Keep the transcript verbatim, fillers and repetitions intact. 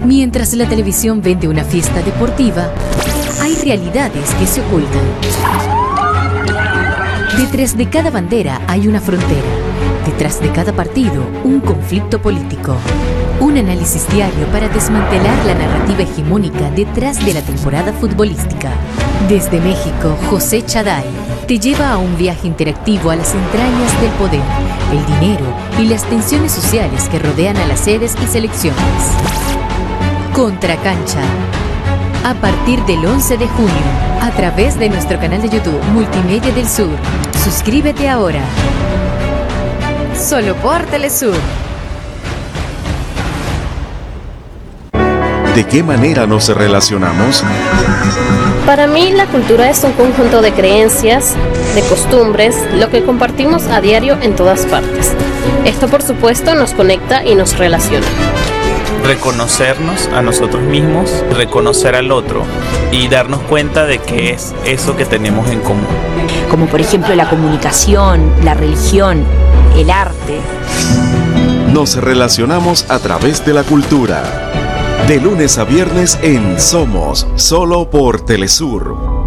Mientras la televisión vende una fiesta deportiva, hay realidades que se ocultan. Detrás de cada bandera hay una frontera. Detrás de cada partido, un conflicto político. Un análisis diario para desmantelar la narrativa hegemónica detrás de la temporada futbolística. Desde México, José Chaday te lleva a un viaje interactivo a las entrañas del poder, el dinero y las tensiones sociales que rodean a las sedes y selecciones. Contracancha. A partir del once de junio, a través de nuestro canal de YouTube Multimedia del Sur. Suscríbete ahora. Solo por Telesur. ¿De qué manera nos relacionamos? Para mí, la cultura es un conjunto de creencias, de costumbres, lo que compartimos a diario en todas partes. Esto, por supuesto, nos conecta y nos relaciona. Reconocernos a nosotros mismos, reconocer al otro y darnos cuenta de qué es eso que tenemos en común. Como por ejemplo la comunicación, la religión, el arte. Nos relacionamos a través de la cultura. De lunes a viernes en Somos, solo por Telesur.